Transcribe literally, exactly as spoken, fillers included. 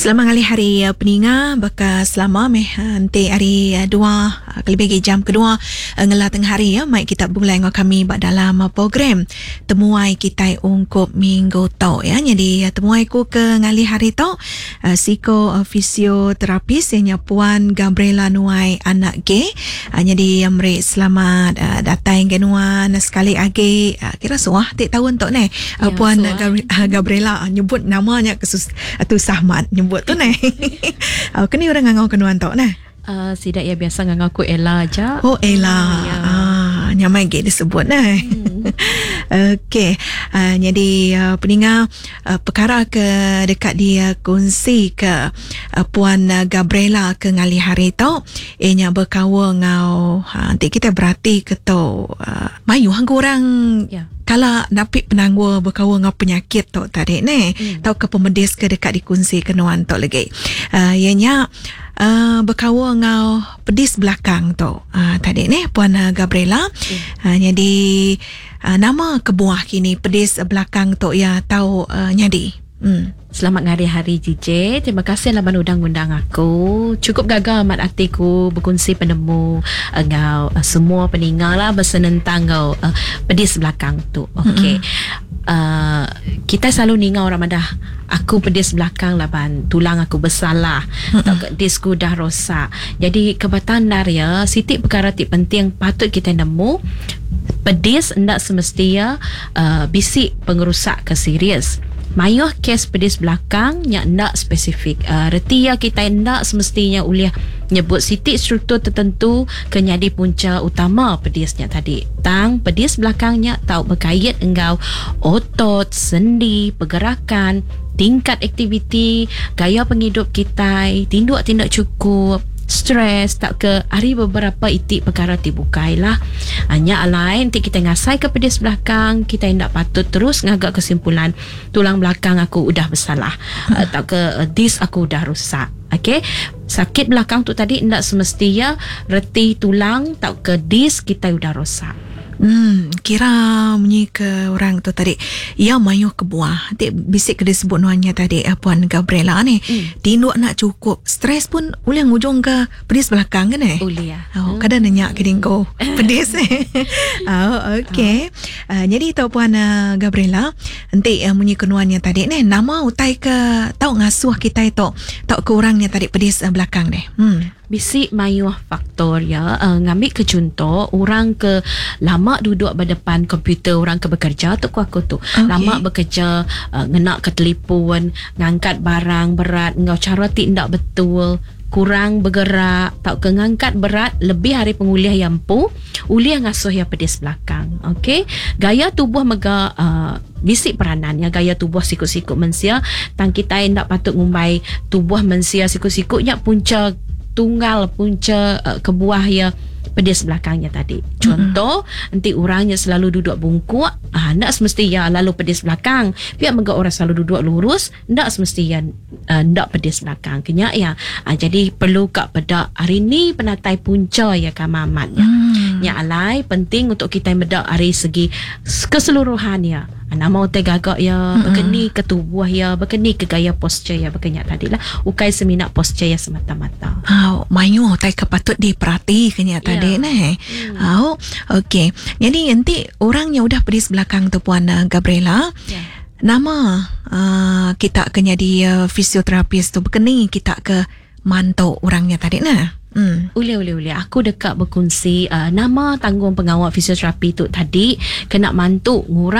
Selamat hari hari uh, peninga baka selama meh nanti hari uh, dua uh, lebih jam kedua uh, ngelah tengah hari ya mai kita mulai dengan kami bak dalam uh, program temuai kita ungkup minggu tau ya. Jadi uh, temuai ku ke ngali hari tau uh, psiko uh, fisioterapis yang Puan Gabriela Nuai anak G. Uh, jadi uh, meri selamat uh, datang ke Nuan sekali lagi uh, kira suah tak tahu untuk ni uh, ya, Puan uh, Gabri- uh, Gabriela uh, nyebut namanya kesus uh, tu Sahmat nyebut tu ni. Oh, kini orang ngangau kenuan tok nah. Uh, sidak ya biasa ngangau ku Ella aja. Oh Ella. Ya. Ah, nyamai ge disebut nah. Hmm. Okey. Uh, jadi uh, peninga uh, perkara ke dekat dia kongsi ke uh, Puan uh, Gabriela ke ngali hari tau. Ianya berkawa ngau ha, nanti kita berarti ke tau uh, mayu hang orang Ya. kalau napik penangwa berkawa ngau penyakit tok tadi ni hmm. tau ke pemedis ke dekat dikunci kenuan tok lagi uh, ianya uh, berkawa ngau pedis belakang tok uh, tadi ni Puan uh, Gabriela hmm. uh, jadi uh, nama kebuah kini pedis belakang tok ya tahu uh, nyadi hmm. Selamat hari-hari J J. Terima kasih lah undang-undang aku. Cukup gagal mat hatiku berkongsi penemu engau uh, semua peningal lah bersenentang ngau uh, pedis belakang tu. Okey. Mm-hmm. Uh, kita selalu ningau orang madah aku pedis belakang lah ban tulang aku bersalah mm-hmm. tak disku dah rosak. Jadi kebatan daria sitik perkara ti penting patut kita nemu pedis ndak semestinya uh, bisik pengerusak ke serius. Mayuh kes pedis belakang yang ndak spesifik. Uh, reti ya kita ndak semestinya uliah nyebut sitik struktur tertentu kenyadi punca utama pedisnya tadi. Tang pedis belakangnya tahu berkait engkau otot, sendi, pergerakan, tingkat aktiviti, gaya penghidup kita, tindak-tindak cukup, stres tak ke hari beberapa itik perkara ti bukailah hanya lain ti kita ngasai ke pedis belakang kita tidak patut terus ngagak kesimpulan tulang belakang aku udah bersalah uh, tak ke uh, dis aku udah rusak. Okey, sakit belakang tu tadi tidak semestinya reti tulang tak ke dis kita udah rosak. Hmm, kira bunyi ke orang tu tadi. Ya mayu ke buah. Dia bisik ke disebut nuannya tadi eh, Puan Gabriela ni. Hmm. Tinduk nak cukup. Stres pun boleh ngujung ke pedis belakang kan eh? Boleh ya. Oh, kadang nanyak ke dingko pedis eh. Oh, okey. Oh. Uh, jadi tahu Puan uh, Gabriela, nanti uh, bunyi ke nuannya tadi ni nama utai ke tahu ngasuh kita itu. Tahu ke orangnya tadi pedis uh, belakang ni. Hmm. Bisik mayuh faktor ya uh, ngambil ke contoh orang ke lama duduk berdepan komputer orang ke bekerja tu aku tu okay. Lama bekerja uh, ngenak ke telefon ngangkat barang berat ngau cara tindak betul kurang bergerak tak ke ngangkat berat lebih hari penguliah yang pu uliah ngasuh yang pedis belakang. Okey, gaya tubuh mega uh, bisik peranan ya gaya tubuh sikut-sikut mensia tang kita ndak patut ngumbai tubuh mensia sikut-sikutnya punca tunggal punca uh, kebuah ya pedis belakangnya tadi. Contoh, mm-hmm. nanti orangnya selalu duduk bungkuk, ah ndak semestinya lalu pedis belakang. Biar mega orang selalu duduk lurus, ndak semestinya uh, ndak pedis belakang. Kenya ya. Ah, jadi perlu kak pedak hari ni penatai punca ya kamamatnya. Mm. Nya alai penting untuk kita medak hari segi keseluruhannya. Nama otai gagak ya, mm-hmm. berkeni ke tubuh ya, berkeni ke gaya posture ya, berkenyak tadi lah. Ukai seminat posture ya semata-mata. Oh, mayu otai kepatut diperhati kenyak tadi yeah. Nah. Hmm. Oh, okey. Jadi nanti orangnya udah pedis belakang tu Puan uh, Gabriela. Yeah. Nama uh, kita kenya di uh, fisioterapis tu berkeni kita ke mantau orangnya tadi nah. Hmm. Uli uli uli aku dekat berkongsi uh, nama tanggung pengawal fisioterapi tu tadi kena mantuk ngurang